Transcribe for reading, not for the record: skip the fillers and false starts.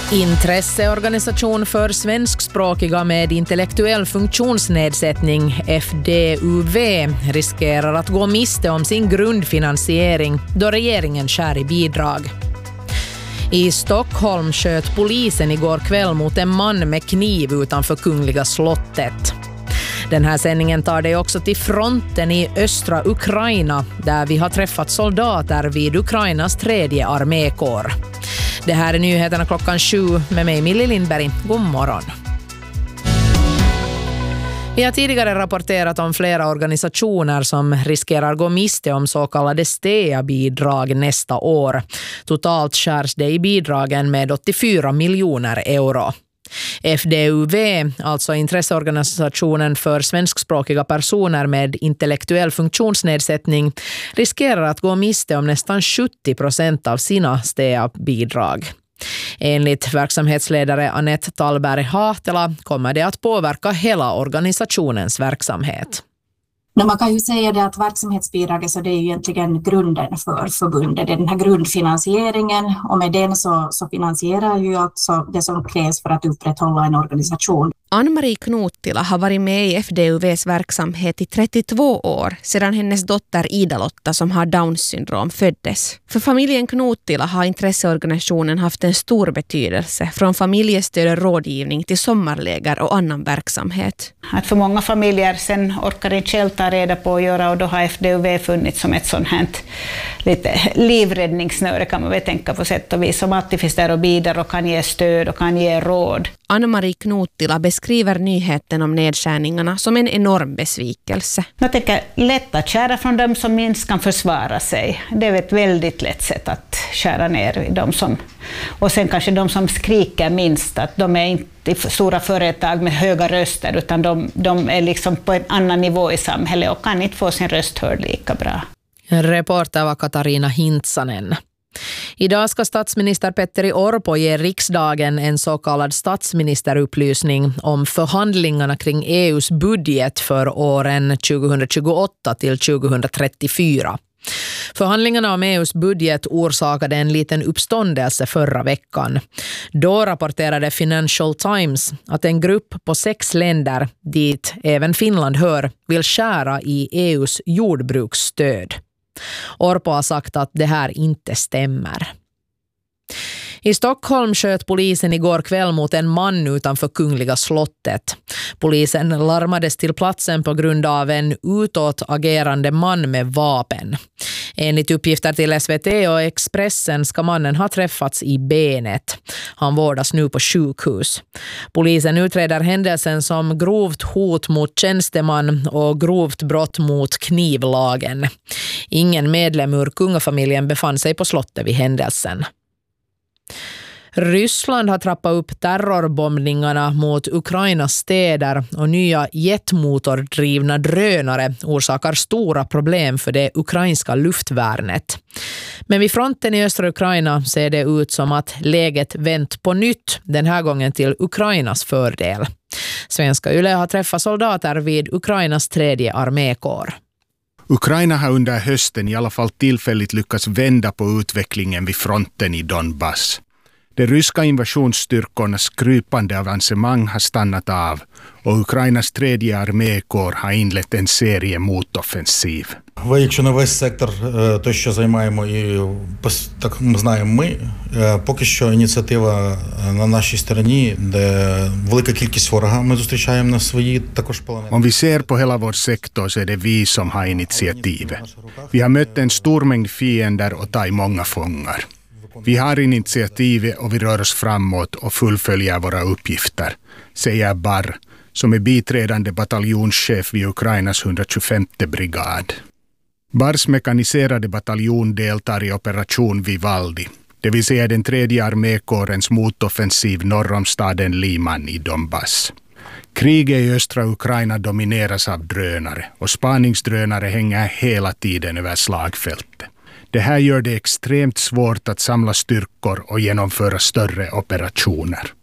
Intresseorganisation för svenskspråkiga med intellektuell funktionsnedsättning, FDUV, riskerar att gå miste om sin grundfinansiering då regeringen skär i bidrag. I Stockholm sköt polisen igår kväll mot en man med kniv utanför Kungliga slottet. Den här sändningen tar dig också till fronten i östra Ukraina där vi har träffat soldater vid Ukrainas 3:e armékår. Det här är nyheterna 7:00 med mig Millie Lindberg. God morgon. Vi har tidigare rapporterat om flera organisationer som riskerar gå miste om så kallade STEA-bidrag nästa år. Totalt skärs det i bidragen med 84 miljoner euro. FDUV, alltså intresseorganisationen för svenskspråkiga personer med intellektuell funktionsnedsättning, riskerar att gå miste om nästan 70% av sina STEA-bidrag. Enligt verksamhetsledare Anette Tallberg Hahtela kommer det att påverka hela organisationens verksamhet. Man kan ju säga det att verksamhetsbidraget så det är ju egentligen grunden för förbundet. Det är den här grundfinansieringen och med den så finansierar ju alltså det som krävs för att upprätthålla en organisation. Ann-Marie Knottila har varit med i FDUVs verksamhet i 32 år sedan hennes dotter Ida-Lotta som har Downs syndrom föddes. För familjen Knottila har intresseorganisationen haft en stor betydelse från familjestöd och rådgivning till sommarläger och annan verksamhet. Att för många familjer sen orkar inte själv ta reda på att göra och då har FDUV funnits som ett sånt här lite livräddningssnöre kan man väl tänka på sätt och vis som alltid finns där och bidrar och kan ge stöd och kan ge råd. Ann-Marie Knottila beskriver nyheten om nedskärningarna som en enorm besvikelse. Jag tänker lätt att skära från dem som minst kan försvara sig. Det är ett väldigt lätt sätt att skära ner i dem som... Och sen kanske de som skriker minst, att de är inte stora företag med höga röster utan de är liksom på en annan nivå i samhället och kan inte få sin röst hörd lika bra. Reporter var Katarina Hintsanen. Idag ska statsminister Petteri Orpo ge riksdagen en så kallad statsministerupplysning om förhandlingarna kring EUs budget för åren 2028 till 2034. Förhandlingarna om EUs budget orsakade en liten uppståndelse förra veckan. Då rapporterade Financial Times att en grupp på 6 länder, dit även Finland hör, vill skära i EUs jordbruksstöd. Orpo har sagt att det här inte stämmer. I Stockholm sköt polisen igår kväll mot en man utanför Kungliga slottet. Polisen larmades till platsen på grund av en utåtagerande man med vapen. Enligt uppgifter till SVT och Expressen ska mannen ha träffats i benet. Han vårdas nu på sjukhus. Polisen utreder händelsen som grovt hot mot tjänsteman och grovt brott mot knivlagen. Ingen medlem ur kungafamiljen befann sig på slottet vid händelsen. Ryssland har trappat upp terrorbombningarna mot Ukrainas städer och nya jetmotordrivna drönare orsakar stora problem för det ukrainska luftvärnet. Men vid fronten i östra Ukraina ser det ut som att läget vänt på nytt, den här gången till Ukrainas fördel. Svenska YLE har träffat soldater vid Ukrainas 3:e armékår. Ukraina har under hösten i alla fall tillfälligt lyckats vända på utvecklingen vid fronten i Donbass. De ryska invasionsstyrkornas krypande avancemang har stannat av och Ukrainas 3:e armékår har inlett en serie motoffensiv. Якщо на весь сектор, то що займаємо і так ми знаємо ми, поки що ініціатива на нашій стороні, де велика кількість ворога ми зустрічаємо на свої також полонені. Om vi ser på hela vår sektor så är det vi som har initiativet. Vi har mött en stor mängd fiender och tagit många fångar. Vi har initiativet och vi rör oss framåt och fullföljer våra uppgifter, säger Barr, som är biträdande bataljonschef vid Ukrainas 125:e brigad. Barrs mekaniserade bataljon deltar i operation Vivaldi, det vill säga den 3:e armékårens motoffensiv norr om staden Liman i Donbass. Kriget i östra Ukraina domineras av drönare och spaningsdrönare hänger hela tiden över slagfältet. Det här gör det extremt svårt att samla styrkor och genomföra större operationer.